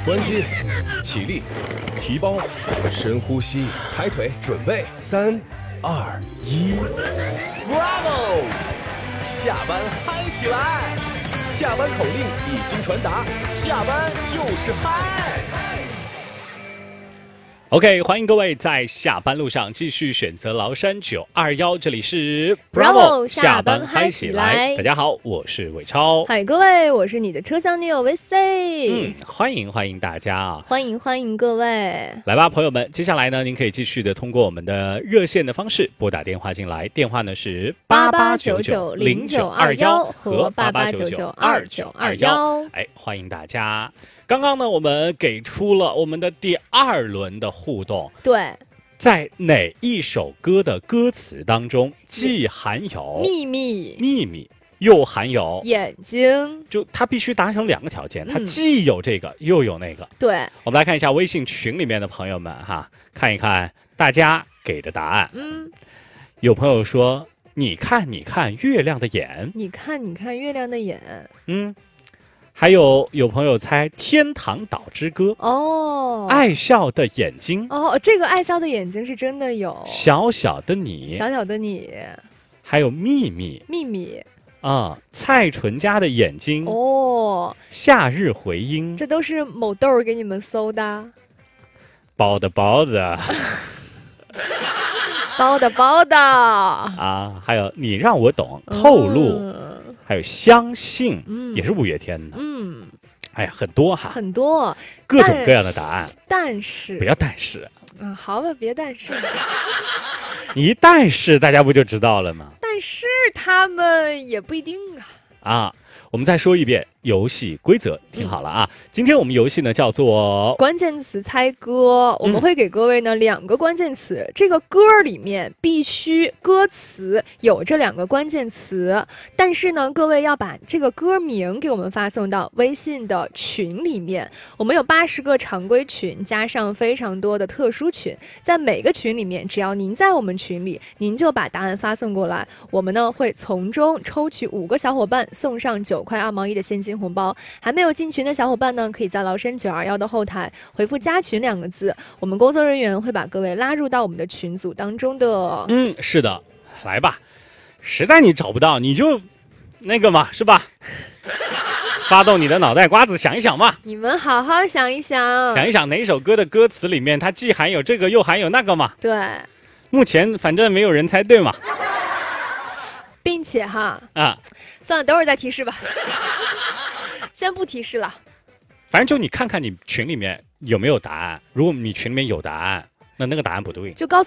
关机，起立，提包，深呼吸，抬腿，准备，3、2、1 ，Bravo！ 下班嗨起来！下班口令已经传达，下班就是嗨。 OK， 欢迎各位在下班路上继续选择崂山921，这里是 Bravo 下班嗨起来。大家好，我是伟超。 嗨，各位，我是你的车厢女友 VC。 欢迎大家啊！ 欢迎各位。 来吧，朋友们，接下来呢，您可以继续的通过我们的热线的方式拨打电话进来，电话呢是 88990921和88992921。 哎，欢迎大家。刚刚呢，我们给出了我们的第2轮的互动。 对， 在哪一首歌的歌词当中既含有秘密， 又含有眼睛？ 就它必须达成2个条件，它既有这个又有那个。 对， 我们来看一下微信群里面的朋友们哈，看一看大家给的答案。有朋友说：“你看月亮的眼。” 你看月亮的眼。 还有朋友猜《天堂岛之歌》 哦， 爱笑的眼睛哦，这个爱笑的眼睛是真的有。 小小的你，还有秘密啊，蔡淳佳的眼睛哦， 夏日回音， 这都是某豆给你们搜的。 包的包的啊，还有你让我懂，透露。还有相信，也是5月天的。哎呀，很多哈， 很多各种各样的答案。 但是不要但是好吧，别但是。 你一但是，大家不就知道了吗？ 但是他们也不一定啊。我们再说一遍游戏规则，听好了啊！今天我们游戏呢叫做关键词猜歌，我们会给各位呢2个关键词，这个歌里面必须歌词有这2个关键词，但是呢，各位要把这个歌名给我们发送到微信的群里面。我们有80个常规群，加上非常多的特殊群，在每个群里面，只要您在我们群里，您就把答案发送过来，我们呢会从中抽取5个小伙伴，送上9块2毛1的现金红包。还没有进群的小伙伴呢，可以在崂山921的后台回复加群2个字，我们工作人员会把各位拉入到我们的群组当中的。 是的，来吧，实在你找不到你就那个嘛，是吧？发动你的脑袋瓜子想一想嘛。 你们好好想一想哪首歌的歌词里面它既含有这个又含有那个嘛。 对， 目前反正没有人猜对嘛。 并且算了，等会儿再提示吧。先不提示了， 反正就你看看你群里面有没有答案。如果你群里面有答案，那个答案不对， 就告诉